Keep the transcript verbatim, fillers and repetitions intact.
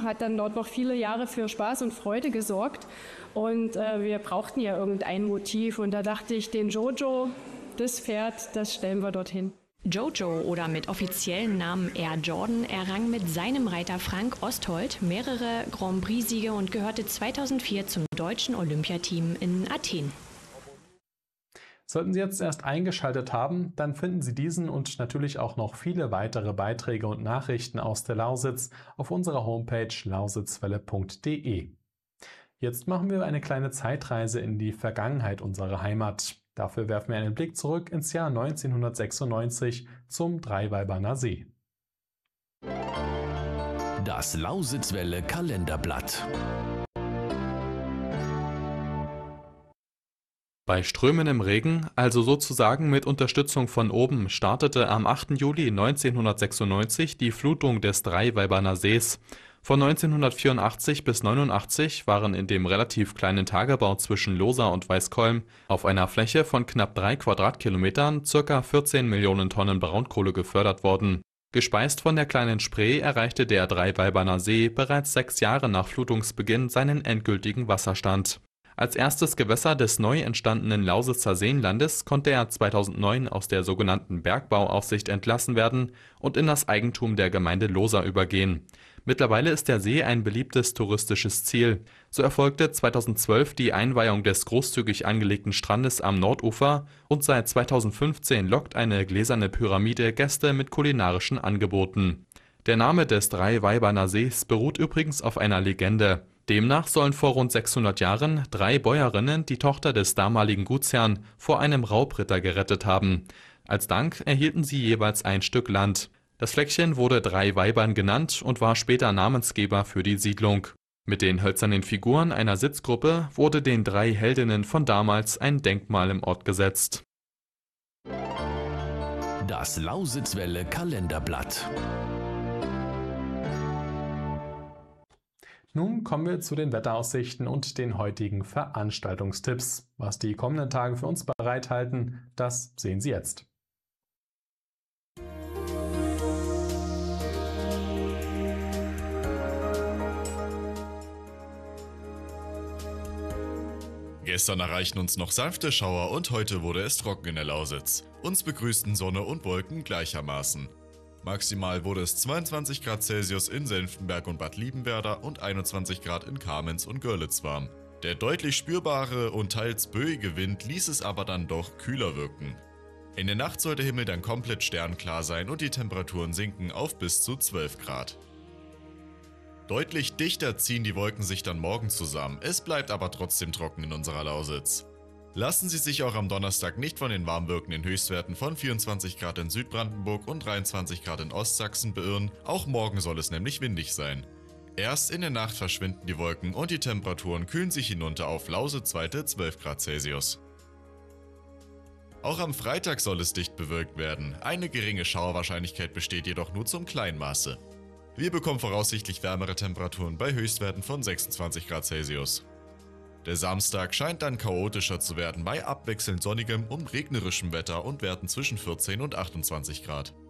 hat dann dort noch viele Jahre für Spaß und Freude gesorgt. Und äh, wir brauchten ja irgendein Motiv. Und da dachte ich, den Jojo, das Pferd, das stellen wir dorthin. Jojo oder mit offiziellen Namen Air Jordan errang mit seinem Reiter Frank Osthold mehrere Grand Prix-Siege und gehörte zweitausendvier zum deutschen Olympiateam in Athen. Sollten Sie jetzt erst eingeschaltet haben, dann finden Sie diesen und natürlich auch noch viele weitere Beiträge und Nachrichten aus der Lausitz auf unserer Homepage lausitzwelle punkt de. Jetzt machen wir eine kleine Zeitreise in die Vergangenheit unserer Heimat. Dafür werfen wir einen Blick zurück ins Jahr neunzehnhundertsechsundneunzig zum Dreiweiberner See. Das Lausitzwelle Kalenderblatt. Bei strömendem Regen, also sozusagen mit Unterstützung von oben, startete am achten Juli neunzehnhundertsechsundneunzig die Flutung des Dreiweiberner Sees. Von neunzehnhundertvierundachtzig bis neunundachtzig waren in dem relativ kleinen Tagebau zwischen Losa und Weißkolm auf einer Fläche von knapp drei Quadratkilometern ca. vierzehn Millionen Tonnen Braunkohle gefördert worden. Gespeist von der kleinen Spree erreichte der Dreiweiberner See bereits sechs Jahre nach Flutungsbeginn seinen endgültigen Wasserstand. Als erstes Gewässer des neu entstandenen Lausitzer Seenlandes konnte er zweitausendneun aus der sogenannten Bergbauaufsicht entlassen werden und in das Eigentum der Gemeinde Losa übergehen. Mittlerweile ist der See ein beliebtes touristisches Ziel. So erfolgte zweitausendzwölf die Einweihung des großzügig angelegten Strandes am Nordufer und seit zweitausendfünfzehn lockt eine gläserne Pyramide Gäste mit kulinarischen Angeboten. Der Name des Dreiweiberner Sees beruht übrigens auf einer Legende. Demnach sollen vor rund sechshundert Jahren drei Bäuerinnen die Tochter des damaligen Gutsherrn vor einem Raubritter gerettet haben. Als Dank erhielten sie jeweils ein Stück Land. Das Fleckchen wurde Dreiweibern genannt und war später Namensgeber für die Siedlung. Mit den hölzernen Figuren einer Sitzgruppe wurde den drei Heldinnen von damals ein Denkmal im Ort gesetzt. Das Lausitzwelle Kalenderblatt. Nun kommen wir zu den Wetteraussichten und den heutigen Veranstaltungstipps. Was die kommenden Tage für uns bereithalten, das sehen Sie jetzt. Gestern erreichten uns noch sanfte Schauer und heute wurde es trocken in der Lausitz. Uns begrüßten Sonne und Wolken gleichermaßen. Maximal wurde es zweiundzwanzig Grad Celsius in Senftenberg und Bad Liebenwerda und einundzwanzig Grad in Kamenz und Görlitz warm. Der deutlich spürbare und teils böige Wind ließ es aber dann doch kühler wirken. In der Nacht soll der Himmel dann komplett sternklar sein und die Temperaturen sinken auf bis zu zwölf Grad. Deutlich dichter ziehen die Wolken sich dann morgen zusammen, es bleibt aber trotzdem trocken in unserer Lausitz. Lassen Sie sich auch am Donnerstag nicht von den warm wirkenden Höchstwerten von vierundzwanzig Grad in Südbrandenburg und dreiundzwanzig Grad in Ostsachsen beirren, auch morgen soll es nämlich windig sein. Erst in der Nacht verschwinden die Wolken und die Temperaturen kühlen sich hinunter auf Lausitzweite zwölf Grad Celsius. Auch am Freitag soll es dicht bewölkt werden, eine geringe Schauerwahrscheinlichkeit besteht jedoch nur zum Kleinmaße. Wir bekommen voraussichtlich wärmere Temperaturen bei Höchstwerten von sechsundzwanzig Grad Celsius. Der Samstag scheint dann chaotischer zu werden bei abwechselnd sonnigem und regnerischem Wetter und Werten zwischen vierzehn und achtundzwanzig Grad.